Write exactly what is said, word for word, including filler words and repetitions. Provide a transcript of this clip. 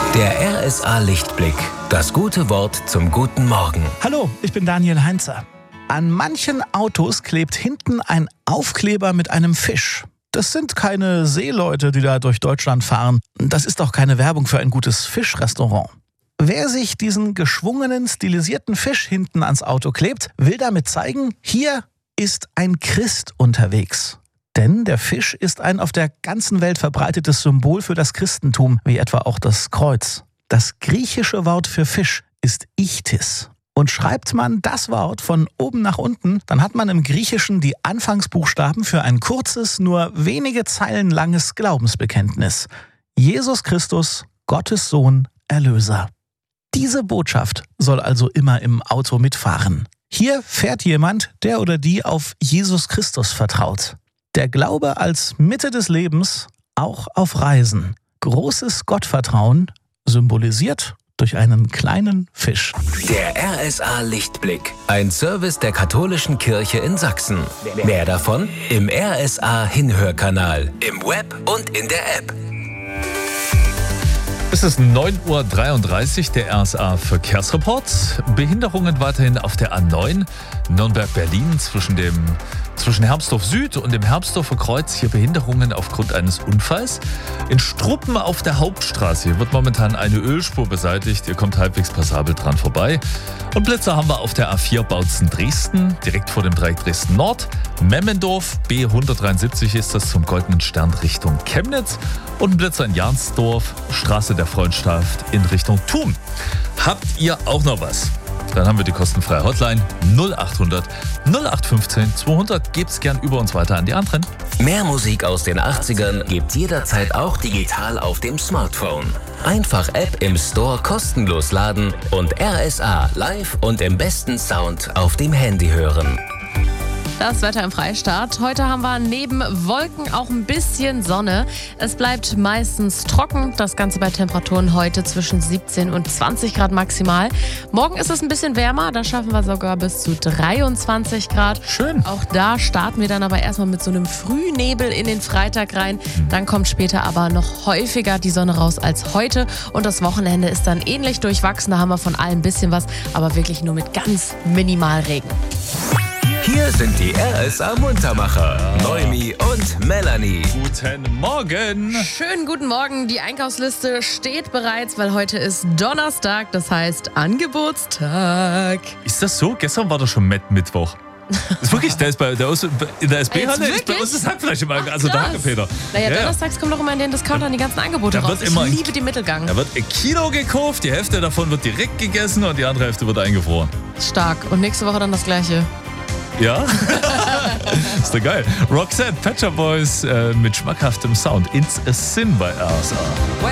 Der R S A Lichtblick. Das gute Wort zum guten Morgen. Hallo, ich bin Daniel Heinzer. An manchen Autos klebt hinten ein Aufkleber mit einem Fisch. Das sind keine Seeleute, die da durch Deutschland fahren. Das ist auch keine Werbung für ein gutes Fischrestaurant. Wer sich diesen geschwungenen, stilisierten Fisch hinten ans Auto klebt, will damit zeigen, hier ist ein Christ unterwegs. Denn der Fisch ist ein auf der ganzen Welt verbreitetes Symbol für das Christentum, wie etwa auch das Kreuz. Das griechische Wort für Fisch ist Ichthys. Und schreibt man das Wort von oben nach unten, dann hat man im Griechischen die Anfangsbuchstaben für ein kurzes, nur wenige Zeilen langes Glaubensbekenntnis. Jesus Christus, Gottes Sohn, Erlöser. Diese Botschaft soll also immer im Auto mitfahren. Hier fährt jemand, der oder die auf Jesus Christus vertraut. Der Glaube als Mitte des Lebens, auch auf Reisen. Großes Gottvertrauen, symbolisiert durch einen kleinen Fisch. Der R S A Lichtblick. Ein Service der Katholischen Kirche in Sachsen. Mehr davon im R S A Hinhörkanal, im Web und in der App. Es ist neun Uhr dreiunddreißig, der R S A Verkehrsreport. Behinderungen weiterhin auf der A neun, Nürnberg-Berlin zwischen dem zwischen Herbstdorf Süd und dem Herbstdorfer Kreuz. Hier Behinderungen aufgrund eines Unfalls. In Struppen auf der Hauptstraße hier wird momentan eine Ölspur beseitigt. Ihr kommt halbwegs passabel dran vorbei. Und Blitzer haben wir auf der A vier Bautzen-Dresden, direkt vor dem Dreieck Dresden Nord. Memmendorf, B hundertdreiundsiebzig ist das zum Goldenen Stern Richtung Chemnitz. Und ein Blitzer in Jansdorf, Straße der Freundschaft in Richtung Thun. Habt ihr auch noch was? Dann haben wir die kostenfreie Hotline null achthundert null acht fünfzehn zweihundert. Gebt's gern über uns weiter an die anderen. Mehr Musik aus den achtzigern gibt's jederzeit auch digital auf dem Smartphone. Einfach App im Store kostenlos laden und R S A live und im besten Sound auf dem Handy hören. Das Wetter im Freistaat. Heute haben wir neben Wolken auch ein bisschen Sonne. Es bleibt meistens trocken. Das Ganze bei Temperaturen heute zwischen siebzehn und zwanzig Grad maximal. Morgen ist es ein bisschen wärmer. Da schaffen wir sogar bis zu dreiundzwanzig Grad. Schön. Auch da starten wir dann aber erstmal mit so einem Frühnebel in den Freitag rein. Dann kommt später aber noch häufiger die Sonne raus als heute. Und das Wochenende ist dann ähnlich durchwachsen. Da haben wir von allem ein bisschen was, aber wirklich nur mit ganz minimal Regen. Hier sind die R S A Muntermacher, Noemi und Melanie. Guten Morgen. Schönen guten Morgen. Die Einkaufsliste steht bereits, weil heute ist Donnerstag, das heißt Angebotstag. Ist das so? Gestern war doch schon Met-Mittwoch. Ist wirklich, der ist bei der Aus, in der S B-Halle ist bei uns das Hackfleisch im Angebot, also der Hackepeter. Naja, Ja, ja. donnerstags kommen doch immer in den Discountern die ganzen Angebote Da raus. wird immer Ich ein- liebe den Mittelgang. Da wird ein Kilo gekauft, die Hälfte davon wird direkt gegessen und die andere Hälfte wird eingefroren. Stark. Und nächste Woche dann das Gleiche. Ja? Ist doch geil. Roxette, Pet Shop Boys äh, mit schmackhaftem Sound. It's a Sin bei R S A.